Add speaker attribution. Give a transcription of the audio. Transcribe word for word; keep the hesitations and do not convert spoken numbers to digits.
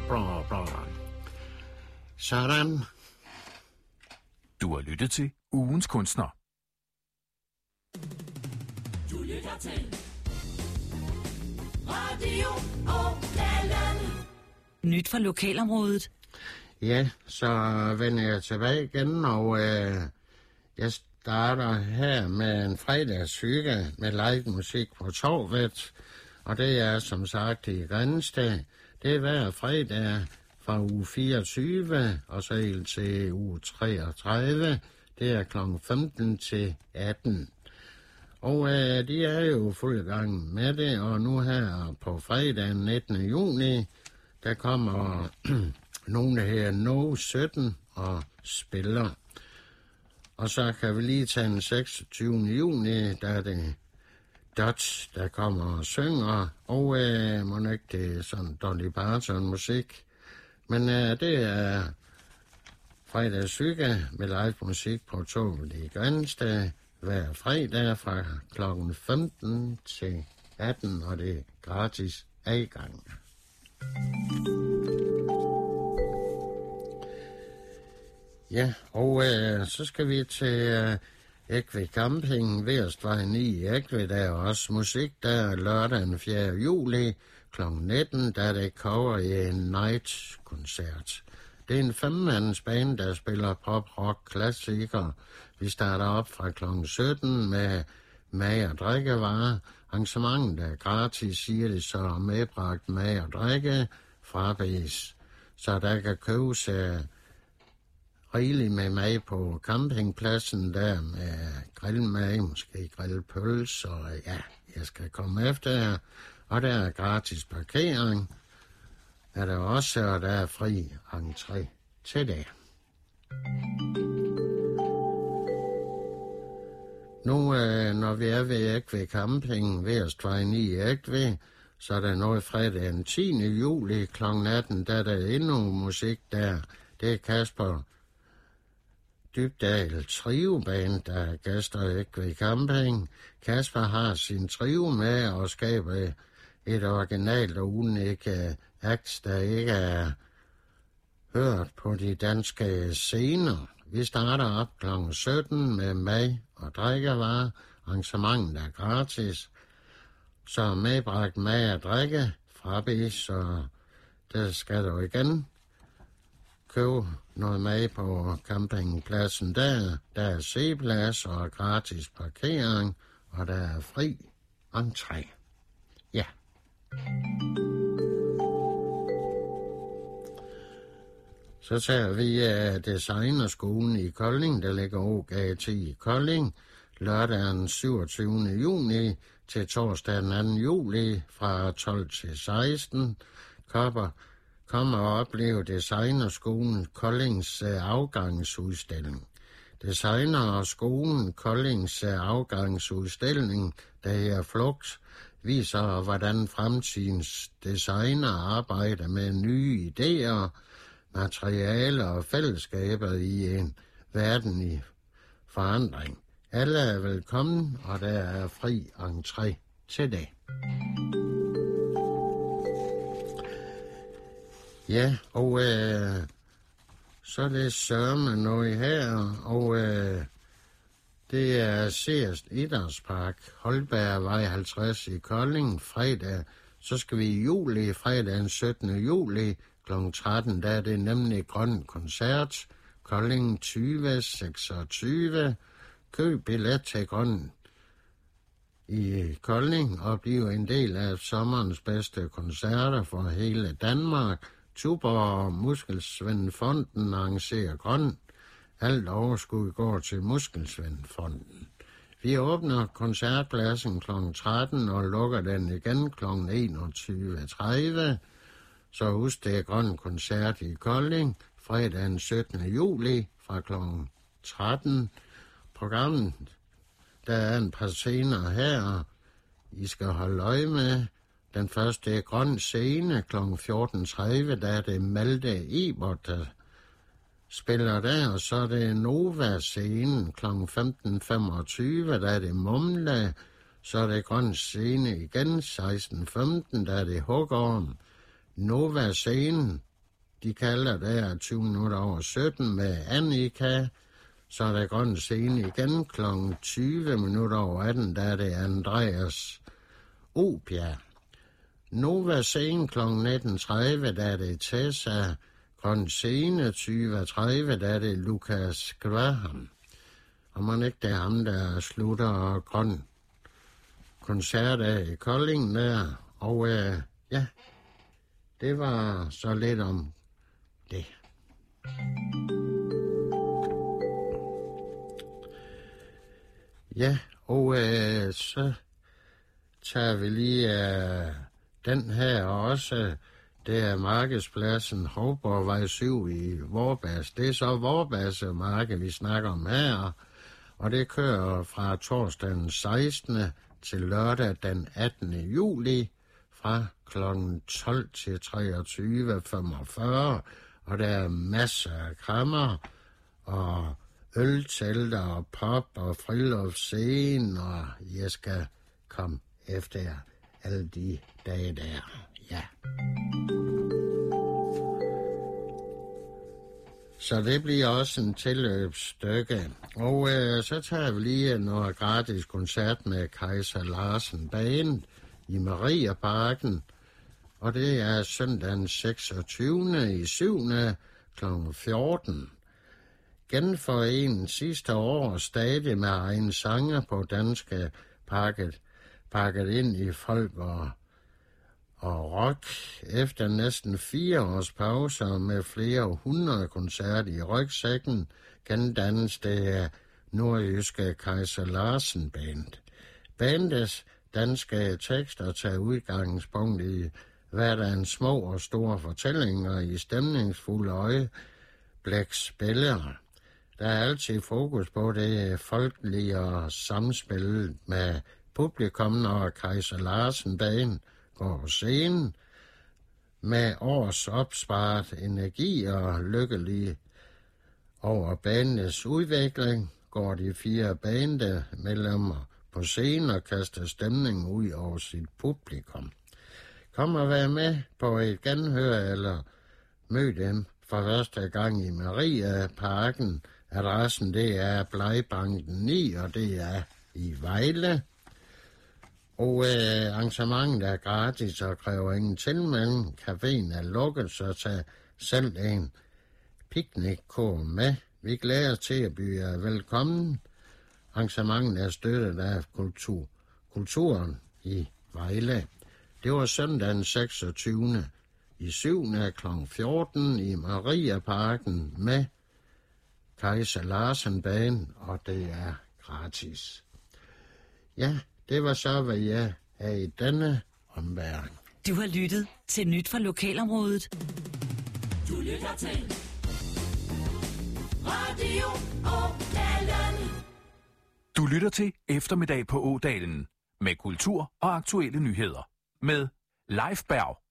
Speaker 1: bra, bra. Sådan.
Speaker 2: Du har lyttet til Ugens Kunstner.
Speaker 3: Du lytter til Radio Ådalen. Nyt fra lokalområdet.
Speaker 1: Ja, så vender jeg tilbage igen, og øh, jeg starter her med en fredagshygge med live musik på Torvet. Og det er som sagt i Grænsted. Det er hver fredag fra uge fireogtyve og så helt til uge treogtredive. Det er klokken femten til atten. Og øh, de er jo fuld gang med det, og nu her på fredag den nittende juni, der kommer nogle her No sytten og spiller. Og så kan vi lige tage den seksogtyvende juni, der er det Dutch, der kommer og synger, og øh, må ikke det er sådan Dolly Parton musik. Men øh, det er fredagshygge med live musik på Torvet i Grænsted hver fredag fra klokken femten til atten, og det er gratis adgang. Ja, og øh, så skal vi til øh, Egtved Camping, Verstvej ni i Egtved. Der er også musik der lørdag den fjerde juli klokken nitten, der er det cover i en night-koncert. Det er en femmands band, der spiller pop-rock-klassikere. Vi starter op fra klokken sytten med mad- og drikkevarer. Arrangementet er gratis, siger det så, medbragt mad og drikke fra base. Så der kan købes uh, rigeligt med mad på campingpladsen der med grillmad, måske grillpølse, og ja, jeg skal komme efter her. Og der er gratis parkering. Er der også, og der er fri entré til det. Nu, øh, når vi er ved Egtved Camping, Verstvej ni i Egtved, så er der noget fredag den tiende juli klokken atten, der er der endnu musik der. Det er Kasper Dybdahl Trio-band, der er gæster i Egtved Camping. Kasper har sin trio med og skaber et originalt og unikt akt, der ikke er hørt på de danske scener. Vi starter op klokken sytten med mad og drikkevarer. Arrangementet er gratis. Så medbragt mad og drikke fra bis, så der skal du igen købe noget mad på campingpladsen der. Der er C-plads og gratis parkering, og der er fri entré. Ja. Så tager vi uh, Designerskolen i Kolding, der ligger O G T i Kolding, lørdag den syvogtyvende juni til torsdag den anden juli fra tolv til seksten. Kommer, kommer og opleve Designerskolen Koldings uh, afgangsudstilling. Designerskolen Koldings uh, afgangsudstilling, der her Flugt, viser, hvordan fremtidens designer arbejder med nye idéer, materialer og fællesskaber i en verden i forandring. Alle er velkommen, og der er fri entré til det. Ja, og øh, så er det sørme noget her, og øh, det er Sears Idrætspark, Holbergvej halvtreds i Kolding, fredag. Så skal vi i juli, fredag den syttende juli, klokken tretten, der er det nemlig grøn koncert, Kolding tyve seksogtyve. Køb billet til grøn i Kolding og blive en del af sommerens bedste koncerter for hele Danmark. Tuborg og Muskelsvindfonden arrangerer grøn. Alt overskud går til Muskelsvindfonden. Vi åbner koncertpladsen klokken tretten og lukker den igen klokken enogtyve tredive. Så husk, det er grøn koncert i Kolding, fredag den syttende juli fra klokken tretten. Programmet, der er en par scener her, I skal holde øje med. Den første er grøn scene klokken fjorten tredive, der er det Malte Ebert, der spiller der, og så er det Nova-scenen klokken femten femogtyve, der er det Mumla, så er det grøn scene igen seksten femten, der er det Hugorm. Nova-scenen de kalder der tyve minutter over sytten med Annika. Så er der grøn scene igen klokken tyve minutter over atten, der er det Andreas Opia. Nova scene klokken nitten tredive, der er det Tessa. Grøn scene tyve tredive, der er det Lukas Graham. Og man ikke det er ham, der slutter grøn koncert af i Kolding der. Og øh, ja, det var så lidt om det. Ja, og øh, så tager vi lige øh, den her også. Det er markedspladsen Hovborgvej syv i Vorbasse. Det er så Vorbasse marked, vi snakker om her. Og det kører fra torsdag den sekstende til lørdag den attende juli fra klokken tolv til treogtyve femogfyrre. Og der er masser af krammer og øltelter og pop og friluftsscene, og jeg skal komme efter jer alle de dage der. Ja. Så det bliver også en tilløbsstykke. Og øh, så tager vi lige noget gratis koncert med Kaiser Larsen Band i Mariaparken. Og det er søndag den seksogtyvende i syvende klokken fjorten. Genforenet sidste år stadig med egen sanger på danske pakket, pakket ind i folk og, og rock. Efter næsten fire års pauser med flere hundrede koncerter i rygsækken, gendannes det af nordjyske Kaiser Larsen Band. Bandets danske tekster tager udgangspunkt i hverdagens små og store fortællinger i stemningsfulde øjeblikspillere. Der er altid fokus på det folkelige og samspillet med publikum, når Kaiser Larsen Band går på scenen. Med års opsparet energi og lykkelig over bandets udvikling, går de fire bandemedlemmer på scenen og kaster stemningen ud over sit publikum. Kom og vær med på et genhør eller mød dem for første gang i Mariaparken. Adressen det er Blegbanken ni, og det er i Vejle. Og øh, arrangementet er gratis og kræver ingen tilmelding. Caféen er lukket, så tag selv en picnickurv med. Vi glæder os til at byde jer velkommen. Arrangementet er støttet af kultur, kulturen i Vejle. Det var søndag den seksogtyvende i syvende klokken fjorten i Mariaparken med Kaiser Larsen Band, og det er gratis. Ja, det var så, hvad jeg er i denne omværing.
Speaker 3: Du har lyttet til Nyt fra Lokalområdet.
Speaker 4: Du lytter til Radio Ådalen.
Speaker 2: Du lytter til Eftermiddag på Ådalen med kultur og aktuelle nyheder med Leif Berg.